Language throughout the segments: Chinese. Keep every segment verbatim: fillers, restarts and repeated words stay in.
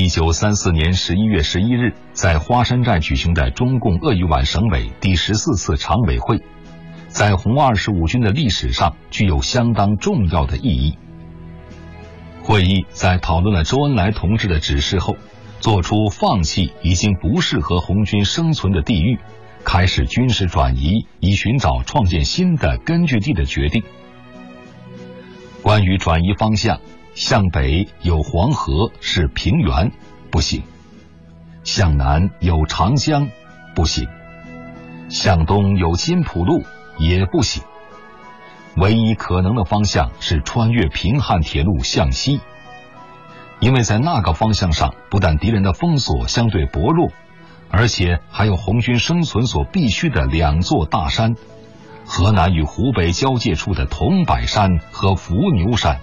一九三四年十一月十一日，在花山寨举行的中共鄂豫皖省委第十四次常委会，在红二十五军的历史上具有相当重要的意义。会议在讨论了周恩来同志的指示后，做出放弃已经不适合红军生存的地域，开始军事转移，以寻找创建新的根据地的决定。关于转移方向，向北有黄河是平原，不行；向南有长江，不行；向东有金浦路，也不行。唯一可能的方向是穿越平汉铁路向西，因为在那个方向上不但敌人的封锁相对薄弱，而且还有红军生存所必须的两座大山，河南与湖北交界处的桐柏山和伏牛山。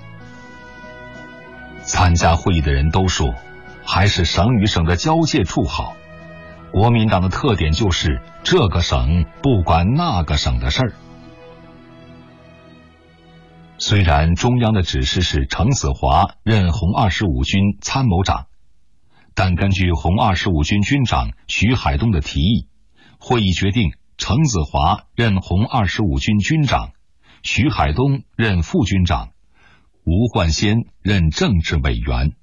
参加会议的人都说，还是省与省的交界处好。国民党的特点就是这个省不管那个省的事儿。虽然中央的指示是程子华任红二十五军参谋长，但根据红二十五军军长徐海东的提议，会议决定程子华任红二十五军军长，徐海东任副军长，吴焕先任政治委员。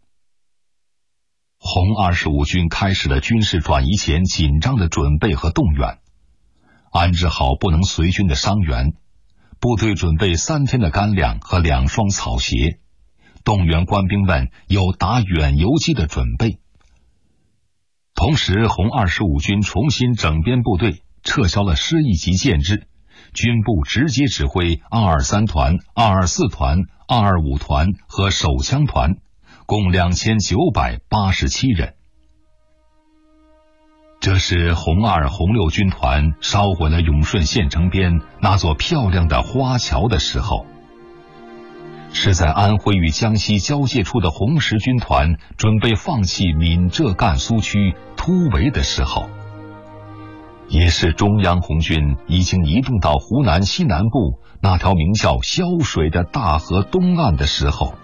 红二十五军开始了军事转移前紧张的准备和动员，安置好不能随军的伤员，部队准备三天的干粮和两双草鞋，动员官兵们有打远游击的准备。同时，红二十五军重新整编部队，撤销了师一级建制，军部直接指挥二二三团、二二四团、二二五团和手枪团，共两千九百八十七人。这是红二、红六军团烧毁了永顺县城边那座漂亮的花桥的时候，是在安徽与江西交界处的红十军团准备放弃闽浙赣苏区突围的时候，也是中央红军已经移动到湖南西南部那条名叫潇水的大河东岸的时候。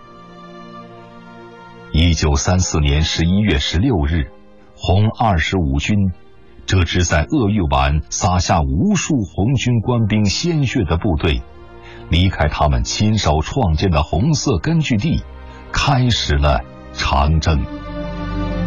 一九三四年十一月十六日，红二十五军这支在鄂豫皖洒下无数红军官兵鲜血的部队，离开他们亲手创建的红色根据地，开始了长征。